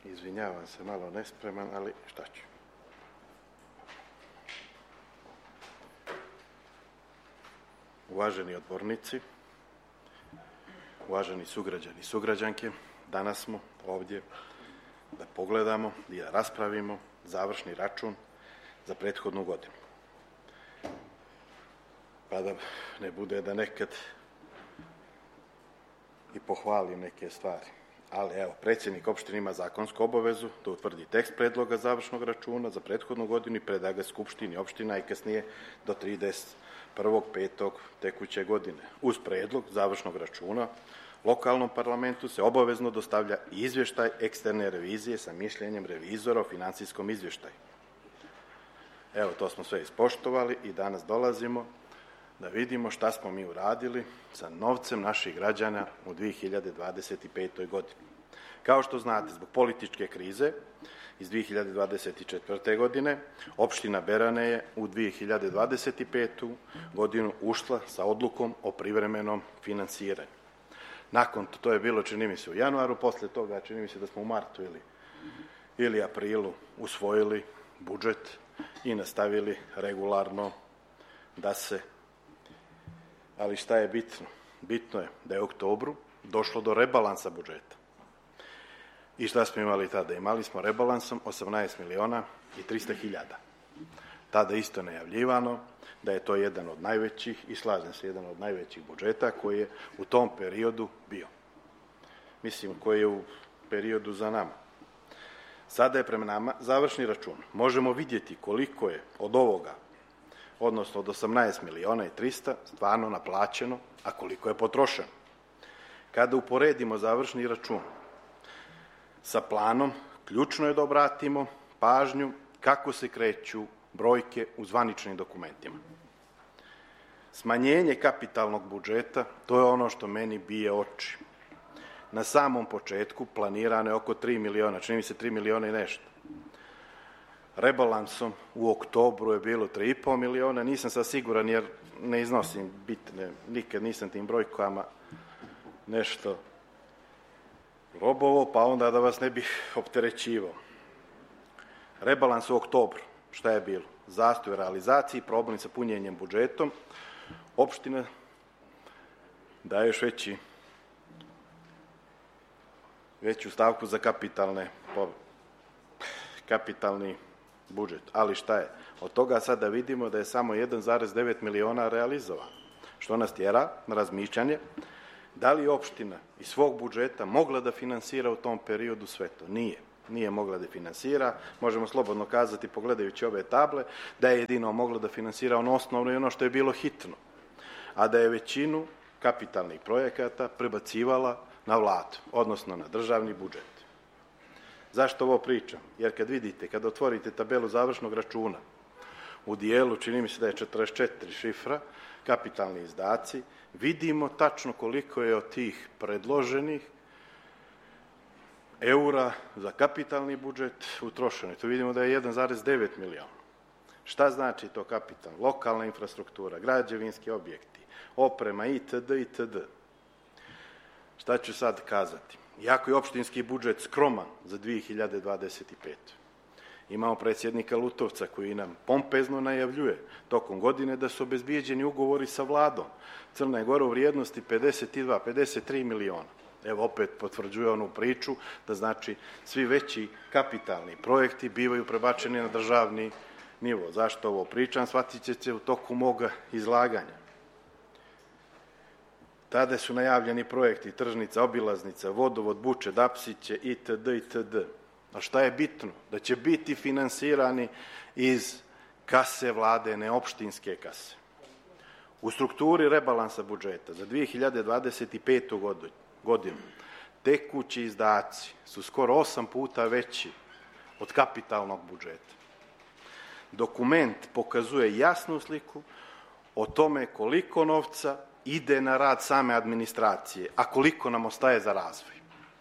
Izvinjavam se, malo nespreman, ali šta ću. Uvaženi odbornici, uvaženi sugrađani i sugrađanke, danas smo ovdje da pogledamo i da raspravimo završni račun za prethodnu godinu. Pa da ne bude da nekad i pohvalim neke stvari. Ali evo, predsjednik opštine ima zakonsku obavezu da utvrdi tekst predloga završnog računa za prethodnu godinu i preda ga Skupštini opština i kasnije do 31.5. tekuće godine. Uz predlog završnog računa lokalnom parlamentu se obavezno dostavlja i izvještaj eksterne revizije sa mišljenjem revizora o finansijskom izvještaju. Evo, to smo sve ispoštovali i danas dolazimo da vidimo šta smo mi uradili sa novcem naših građana u 2025. godini. Kao što znate, zbog političke krize iz 2024. godine, opština Berane je u 2025. godinu ušla sa odlukom o privremenom finansiranju. Nakon to je bilo, čini mi se, u januaru, posle toga, čini mi se da smo u martu ili aprilu usvojili budžet i nastavili regularno da se. Ali šta je bitno? Bitno je da je u oktobru došlo do rebalansa budžeta. I šta smo imali tada? Imali smo rebalansom 18.300.000. Tada isto najavljivano da je to jedan od najvećih, i slažem se, jedan od najvećih budžeta koji je u tom periodu bio. Mislim, koji je u periodu za nama. Sada je prema nama završni račun. Možemo vidjeti koliko je od ovoga, odnosno od 18.300.000 stvarno naplaćeno, a koliko je potrošeno. Kada uporedimo završni račun sa planom, ključno je da obratimo pažnju kako se kreću brojke u zvaničnim dokumentima. Smanjenje kapitalnog budžeta, to je ono što meni bije oči. Na samom početku planirano je oko 3 miliona, čini mi se 3 miliona i nešto. Rebalansom u oktobru je bilo 3,5 miliona, nisam sad siguran jer ne iznosim bitne, nikad nisam tim brojkama nešto robovo, pa onda da vas ne bih opterećivao. Rebalans u oktobru, šta je bilo? Zastoj u realizaciji, problem sa punjenjem budžetom, opština daje još veću stavku za kapitalni budžet. Ali šta je? Od toga sada vidimo da je samo 1,9 miliona realizovano, što nas tjera na razmišljanje da li je opština iz svog budžeta mogla da finansira u tom periodu sve to. Nije mogla da finansira. Možemo slobodno kazati, pogledajući ove table, da je jedino mogla da finansira ono osnovno i ono što je bilo hitno, a da je većinu kapitalnih projekata prebacivala na vladu, odnosno na državni budžet. Zašto ovo pričam? Jer kad vidite, kad otvorite tabelu završnog računa, u dijelu, čini mi se da je 44 šifra, kapitalni izdaci, vidimo tačno koliko je od tih predloženih eura za kapitalni budžet utrošeno. Tu vidimo da je 1,9 miliona. Šta znači to kapital? Lokalna infrastruktura, građevinski objekti, oprema itd. itd. Šta ću sad kazati? Iako je opštinski budžet skroman za 2025. Imamo predsjednika Lutovca koji nam pompezno najavljuje tokom godine da su obezbijeđeni ugovori sa vladom Crne Gore u vrijednosti 53 miliona. Evo opet potvrđuje onu priču da znači svi veći kapitalni projekti bivaju prebačeni na državni nivo. Zašto ovo pričam? Shvatit ćete u toku moga izlaganja. Tada su najavljeni projekti Tržnica, Obilaznica, Vodovod, Buče, Dapsiće itd. itd. A šta je bitno? Da će biti finansirani iz kase vlade, ne opštinske kase. U strukturi rebalansa budžeta za 2025. godinu tekući izdaci su skoro 8 puta veći od kapitalnog budžeta. Dokument pokazuje jasnu sliku o tome koliko novca ide na rad same administracije, a koliko nam ostaje za razvoj.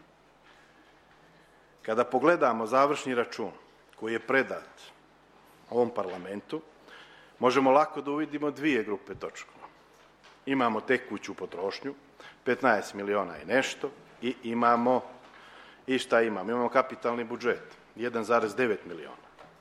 Kada pogledamo završni račun koji je predat ovom parlamentu, možemo lako da uvidimo dvije grupe točkova. Imamo tekuću potrošnju, 15 miliona i nešto, i imamo I šta imamo? Imamo kapitalni budžet, 1,9 miliona.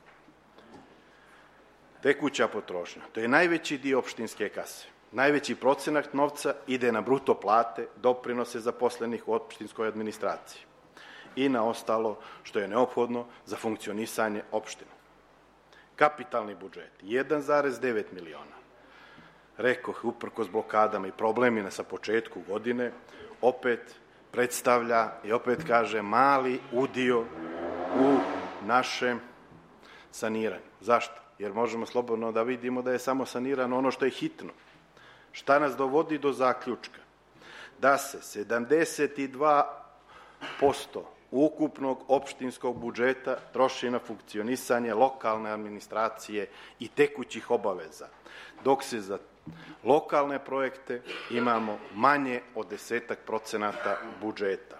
Tekuća potrošnja, to je najveći dio opštinske kase. Najveći procenat novca ide na bruto plate, doprinose zaposlenih u opštinskoj administraciji i na ostalo što je neophodno za funkcionisanje opština. Kapitalni budžet, 1,9 miliona. Rekoh, uprkos blokadama i problemima sa početku godine, opet predstavlja i opet kaže mali udio u našem saniranju. Zašto? Jer možemo slobodno da vidimo da je samo sanirano ono što je hitno. Šta nas dovodi do zaključka? Da se 72% ukupnog opštinskog budžeta troši na funkcionisanje lokalne administracije i tekućih obaveza, dok se za lokalne projekte imamo manje od 10% budžeta.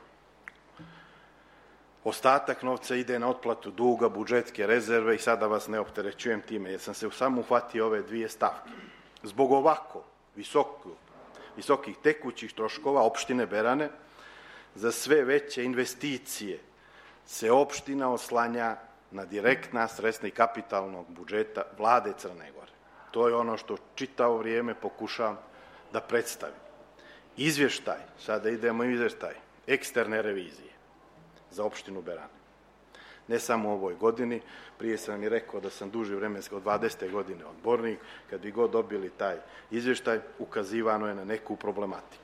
Ostatak novca ide na otplatu duga, budžetske rezerve i sada vas ne opterećujem time, jer sam se samo uhvatio ove dvije stavke. Zbog ovako visokih tekućih troškova opštine Berane, za sve veće investicije se opština oslanja na direktna sredstva i kapitalnog budžeta vlade Crne Gore. To je ono što čitavo vrijeme pokušavam da predstavim. Izvještaj, sada idemo u izvještaj, eksterne revizije za opštinu Berane. Ne samo u ovoj godini, prije sam i rekao da sam duži vremenski od 20. godine odbornik, kad bi god dobili taj izvještaj, ukazivano je na neku problematiku.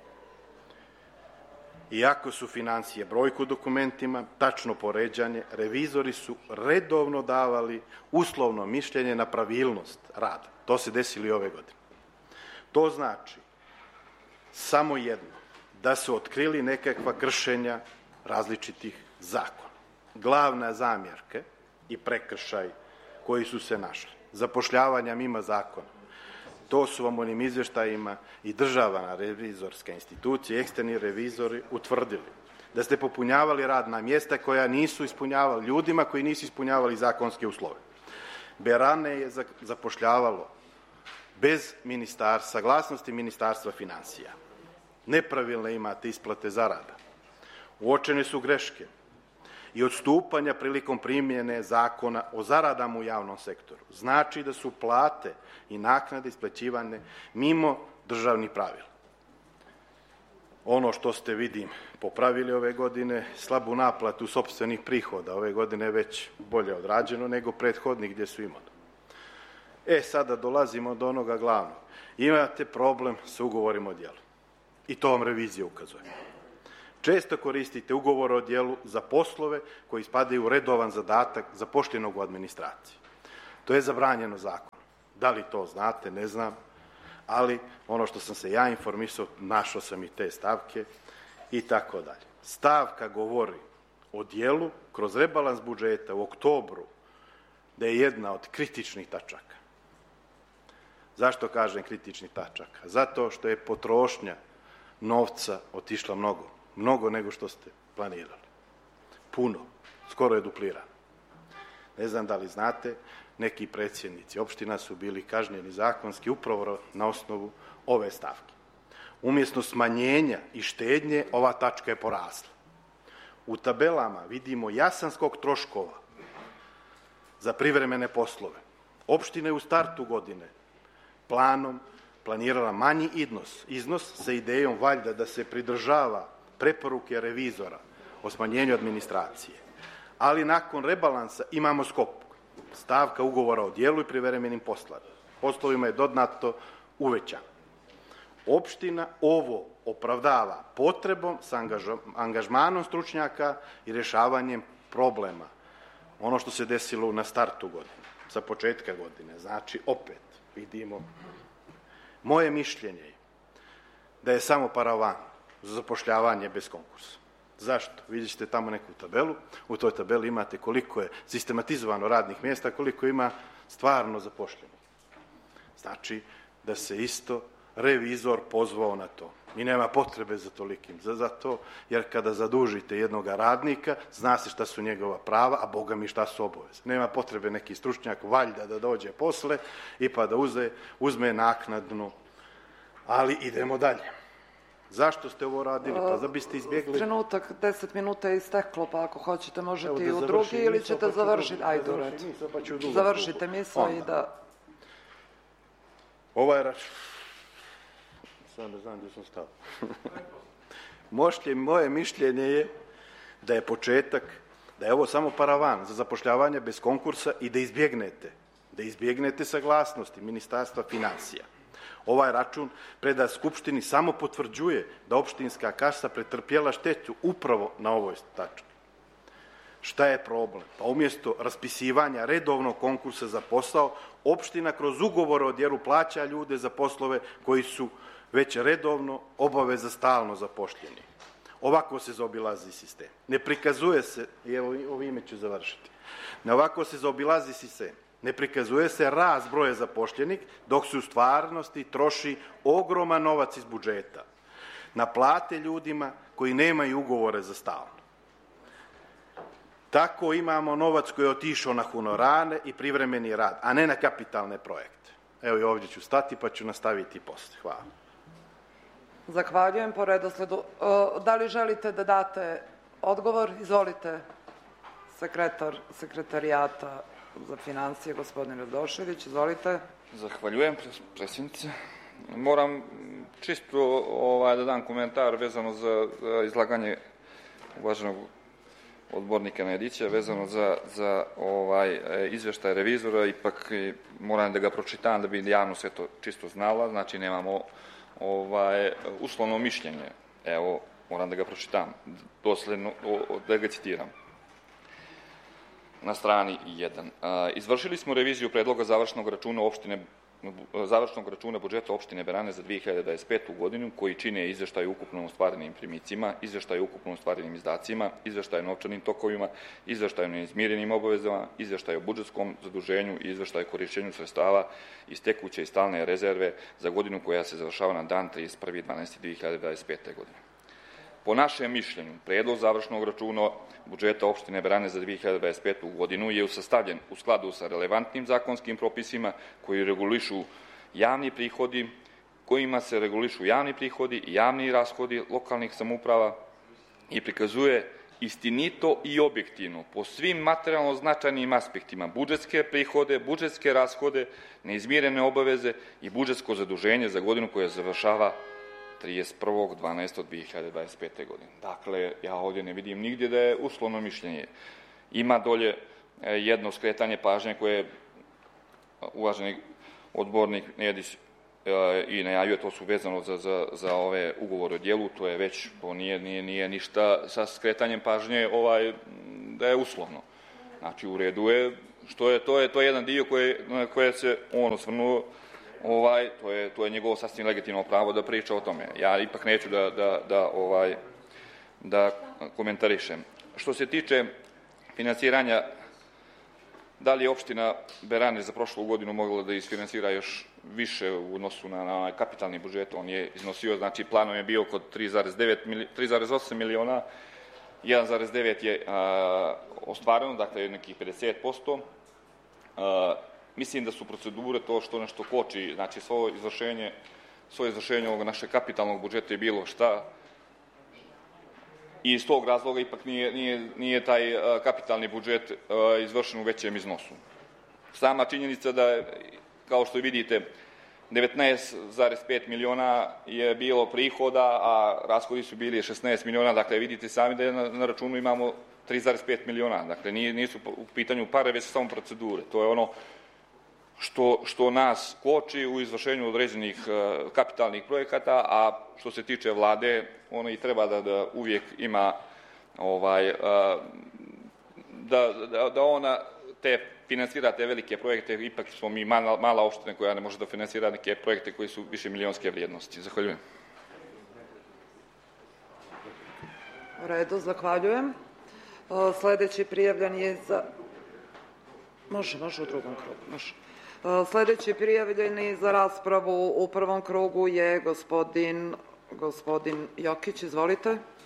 Iako su financije brojku dokumentima, tačno poređanje, revizori su redovno davali uslovno mišljenje na pravilnost rada. To se desilo i ove godine. To znači samo jedno, da su otkrili nekakva kršenja različitih zakona. Glavna zamjerke i prekršaj koji su se našli. Zapošljavanja mimo zakona. To su vam onim izvještajima i državna revizorska institucija i eksterni revizori utvrdili. Da ste popunjavali radna mjesta koja nisu ispunjavali ljudima koji nisu ispunjavali zakonske uslove. Berane je zapošljavalo bez saglasnosti Ministarstva finansija. Nepravilne imate isplate zarada. Uočene su greške i odstupanja prilikom primjene zakona o zaradama u javnom sektoru. Znači da su plate i naknade isplaćivane mimo državnih pravila. Ono što ste, vidim, popravili ove godine, slabu naplatu sopstvenih prihoda, ove godine je već bolje odrađeno nego prethodnih gdje su imali. Sada dolazimo do onoga glavnog. Imate problem sa ugovorima o djelu. I to vam revizija ukazuje. Često koristite ugovor o djelu za poslove koji spadaju u redovan zadatak zapošljenog u administraciji. To je zabranjeno zakonom. Da li to znate, ne znam, ali ono što sam se ja informisao, našao sam i te stavke i tako dalje. Stavka govori o djelu kroz rebalans budžeta u oktobru, da je jedna od kritičnih tačaka. Zašto kažem kritičnih tačaka? Zato što je potrošnja novca otišla mnogo nego što ste planirali. Puno, skoro je duplirano. Ne znam da li znate, neki predsjednici opština su bili kažnjeni zakonski upravo na osnovu ove stavke. Umjesto smanjenja i štednje, ova tačka je porasla. U tabelama vidimo jasan skok troškova za privremene poslove. Opština je u startu godine planom planirala manji iznos sa idejom valjda da se pridržava preporuke revizora o smanjenju administracije. Ali nakon rebalansa imamo skok. Stavka ugovora o djelu i privremenim poslovima je dodatno uvećana. Opština ovo opravdava potrebom sa angažmanom stručnjaka i rješavanjem problema. Ono što se desilo na startu godine, sa početka godine. Znači, opet vidimo, moje mišljenje je da je samo paravan za zapošljavanje bez konkursa. Zašto? Vidjet ćete tamo neku tabelu, u toj tabeli imate koliko je sistematizovano radnih mjesta, koliko ima stvarno zapošljenih. Znači da se isto revizor pozvao na to. I nema potrebe za tolikim, za to, jer kada zadužite jednog radnika, zna se šta su njegova prava, a Boga mi šta su obaveze. Nema potrebe neki stručnjak valjda da dođe posle i pa da uzme naknadnu. Ali idemo dalje. Zašto ste ovo radili? Pa da biste izbjegli... Trenutak, 10 minuta je isteklo, pa ako hoćete možete i u drugi ili ćete završiti. Ajde, završite misao i da... Ovaj račun... Sam ne znam gdje sam stao. Moje mišljenje je da je početak, da je ovo samo paravan za zapošljavanje bez konkursa i da izbjegnete saglasnosti Ministarstva financija. Ovaj račun preda Skupštini samo potvrđuje da opštinska kasa pretrpjela štetu upravo na ovoj tački. Šta je problem? Pa umjesto raspisivanja redovnog konkursa za posao, opština kroz ugovor o djelu plaća ljude za poslove koji su već redovno obaveza stalno zapošljeni. Ovako se zaobilazi sistem. Ne prikazuje se, i evo ovime ću završiti, ovako se zaobilazi sistem. Ne prikazuje se rast broja zapošljenih, dok se u stvarnosti troši ogroman novac iz budžeta na plate ljudima koji nemaju ugovore za stalno. Tako imamo novac koji je otišao na honorare i privremeni rad, a ne na kapitalne projekte. Evo i ovdje ću stati pa ću nastaviti poslije. Hvala. Zahvaljujem po redosledu. Da li želite da date odgovor? Izvolite, sekretar sekretarijata za financije, gospodin Radošević, izvolite. Zahvaljujem, predsjednice. Moram čisto da dam komentar vezano za izlaganje uvaženog odbornika Nedića, vezano za izveštaj revizora. Ipak moram da ga pročitam da bi javnost sve to čisto znala. Znači, nemamo uslovno mišljenje. Evo, moram da ga pročitam dosledno, da ga citiram. Na strani 1. Izvršili smo reviziju predloga završnog računa budžeta opštine Berane za 2025. godinu, koji čine izveštaj o ukupno ostvarenim primicima, izveštaj o ukupno ostvarenim izdacima, izveštaj o novčanim tokovima, izveštaj o neizmirenim obavezama, izveštaj o budžetskom zaduženju i izveštaj o korišćenju sredstava iz tekuće i stalne rezerve za godinu koja se završava na dan 31.12.2025. godine. Po našem mišljenju, predlog završnog računa budžeta opštine Berane za 2025. godinu je sastavljen u skladu sa relevantnim zakonskim propisima koji regulišu javni prihodi, kojima se regulišu javni prihodi i javni rashodi lokalnih samouprava i prikazuje istinito i objektivno po svim materijalno značajnim aspektima budžetske prihode, budžetske rashode, neizmirene obaveze i budžetsko zaduženje za godinu koja završava 31.12.2025. godine. Dakle, ja ovdje ne vidim nigdje da je uslovno mišljenje. Ima dolje jedno skretanje pažnje koje uvaženi odbornik Nedić i najavio, to su vezano za ove ugovore o djelu, to je već, to nije ništa sa skretanjem pažnje da je uslovno. Znači, u redu je, to je jedan dio na koje se on osvrnuo. To je njegovo sasvim legitimno pravo da priča o tome. Ja ipak neću da komentarišem. Što se tiče finansiranja, da li je opština Berane za prošlu godinu mogla da isfinansira još više u odnosu na kapitalni budžet, on je iznosio, znači planom je bio kod 3,8 miliona, 1,9 je ostvareno, dakle nekih 50%. Mislim da su procedure to što nešto koči, znači svoje izvršenje ovog našeg kapitalnog budžeta je bilo šta i iz tog razloga ipak nije taj kapitalni budžet izvršen u većem iznosu. Sama činjenica da, kao što vidite, 19,5 miliona je bilo prihoda, a rashodi su bili 16 miliona, dakle vidite sami da na računu imamo 3,5 miliona, dakle nisu u pitanju pare, već samo procedure. To je ono što nas koči u izvršenju određenih kapitalnih projekata, a što se tiče vlade, ona i treba da uvijek ima da ona finansira te velike projekte, ipak smo mi mala opština koja ne može da finansira neke projekte koji su više milionske vrijednosti. Zahvaljujem. U redu, zahvaljujem. Sledeći prijavljen je za... Može u drugom krugu, može. Sledeći prijavljeni za raspravu u prvom krugu je gospodin Jokić. Izvolite.